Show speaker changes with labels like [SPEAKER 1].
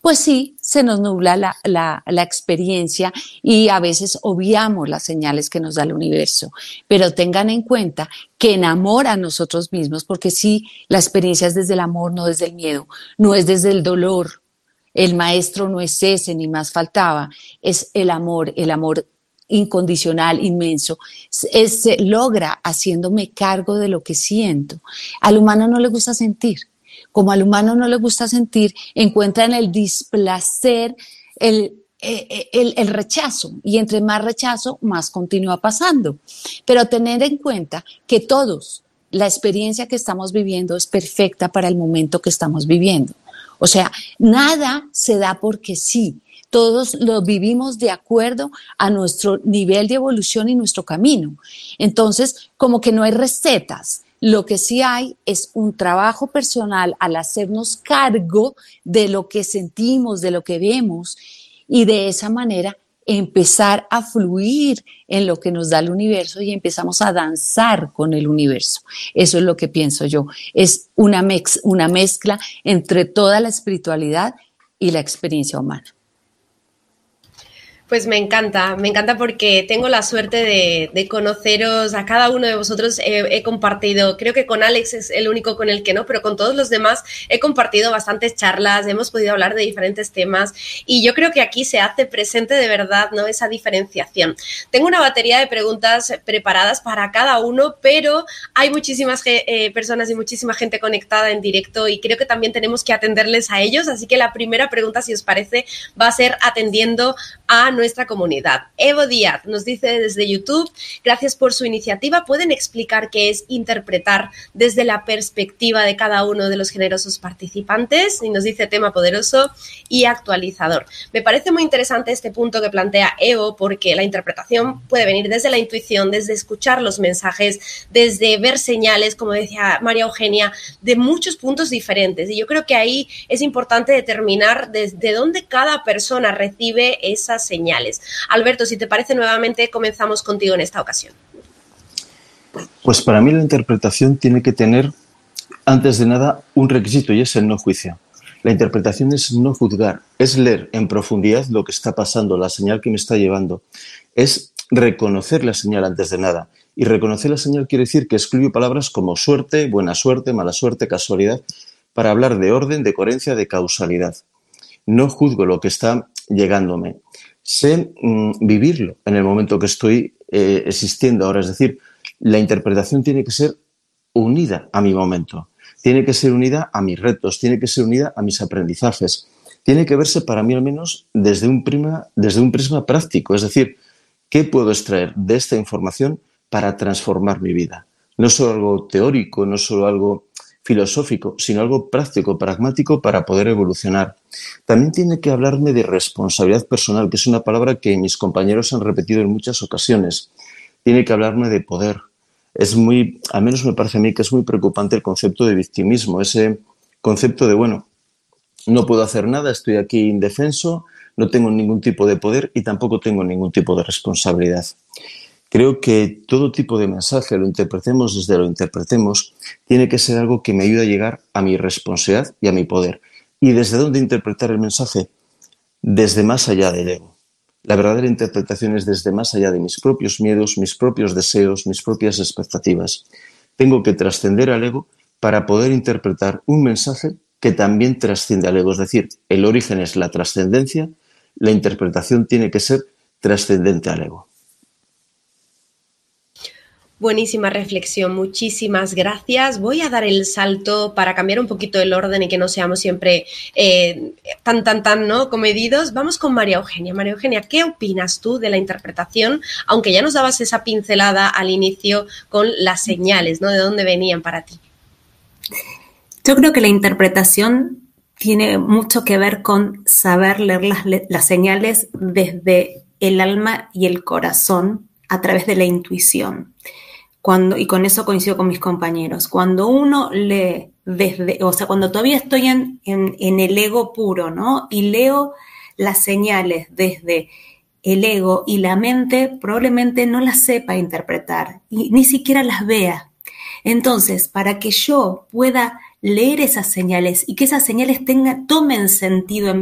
[SPEAKER 1] pues sí, se nos nubla la experiencia y a veces obviamos las señales que nos da el universo. Pero tengan en cuenta que en amor a nosotros mismos, porque sí, la experiencia es desde el amor, no desde el miedo, no es desde el dolor. El maestro no es ese, ni más faltaba, es el amor incondicional, inmenso. Se logra haciéndome cargo de lo que siento. Al humano no le gusta sentir. Como al humano no le gusta sentir, encuentra en el displacer el rechazo, y entre más rechazo, más continúa pasando. Pero tener en cuenta que todos, la experiencia que estamos viviendo es perfecta para el momento que estamos viviendo. O sea, nada se da porque sí. Todos lo vivimos de acuerdo a nuestro nivel de evolución y nuestro camino. Entonces, como que no hay recetas. Lo que sí hay es un trabajo personal al hacernos cargo de lo que sentimos, de lo que vemos, y de esa manera empezar a fluir en lo que nos da el universo y empezamos a danzar con el universo. Eso es lo que pienso yo. Es una mezcla entre toda la espiritualidad y la experiencia humana.
[SPEAKER 2] Pues me encanta porque tengo la suerte de conoceros a cada uno de vosotros. He compartido, creo que con Alex es el único con el que no, pero con todos los demás he compartido bastantes charlas, hemos podido hablar de diferentes temas y yo creo que aquí se hace presente de verdad, ¿no?, esa diferenciación. Tengo una batería de preguntas preparadas para cada uno, pero hay muchísimas personas y muchísima gente conectada en directo y creo que también tenemos que atenderles a ellos, así que la primera pregunta, si os parece, va a ser atendiendo a nuestra comunidad. Evo Díaz nos dice desde YouTube: gracias por su iniciativa. ¿Pueden explicar qué es interpretar desde la perspectiva de cada uno de los generosos participantes? Y nos dice: tema poderoso y actualizador. Me parece muy interesante este punto que plantea Evo, porque la interpretación puede venir desde la intuición, desde escuchar los mensajes, desde ver señales, como decía María Eugenia, de muchos puntos diferentes. Y yo creo que ahí es importante determinar desde dónde cada persona recibe esas señales. Alberto, si te parece, nuevamente comenzamos contigo en esta ocasión.
[SPEAKER 3] Pues para mí la interpretación tiene que tener, antes de nada, un requisito, y es el no juicio. La interpretación es no juzgar, es leer en profundidad lo que está pasando, la señal que me está llevando. Es reconocer la señal antes de nada. Y reconocer la señal quiere decir que excluyo palabras como suerte, buena suerte, mala suerte, casualidad, para hablar de orden, de coherencia, de causalidad. No juzgo lo que está llegándome. Sé vivirlo en el momento que estoy existiendo ahora. Es decir, la interpretación tiene que ser unida a mi momento, tiene que ser unida a mis retos, tiene que ser unida a mis aprendizajes, tiene que verse para mí al menos desde un prisma práctico. Es decir, ¿qué puedo extraer de esta información para transformar mi vida? No solo algo teórico, no solo algo filosófico, sino algo práctico, pragmático para poder evolucionar. También tiene que hablarme de responsabilidad personal, que es una palabra que mis compañeros han repetido en muchas ocasiones. Tiene que hablarme de poder. Al menos me parece a mí que es muy preocupante el concepto de victimismo, ese concepto de, bueno, no puedo hacer nada, estoy aquí indefenso, no tengo ningún tipo de poder y tampoco tengo ningún tipo de responsabilidad. Creo que todo tipo de mensaje, lo interpretemos desde lo interpretemos, tiene que ser algo que me ayude a llegar a mi responsabilidad y a mi poder. ¿Y desde dónde interpretar el mensaje? Desde más allá del ego. La verdadera interpretación es desde más allá de mis propios miedos, mis propios deseos, mis propias expectativas. Tengo que trascender al ego para poder interpretar un mensaje que también trasciende al ego. Es decir, el origen es la trascendencia, la interpretación tiene que ser trascendente al ego.
[SPEAKER 2] Buenísima reflexión, muchísimas gracias. Voy a dar el salto para cambiar un poquito el orden y que no seamos siempre tan, ¿no?, comedidos. Vamos con María Eugenia. María Eugenia, ¿qué opinas tú de la interpretación? Aunque ya nos dabas esa pincelada al inicio con las señales, ¿no?, de dónde venían para ti.
[SPEAKER 4] Yo creo que la interpretación tiene mucho que ver con saber leer las señales desde el alma y el corazón a través de la intuición. Y con eso coincido con mis compañeros, cuando uno lee cuando todavía estoy en el ego puro, ¿no?, y leo las señales desde el ego y la mente, probablemente no las sepa interpretar y ni siquiera las vea. Entonces, para que yo pueda leer esas señales y que esas señales tomen sentido en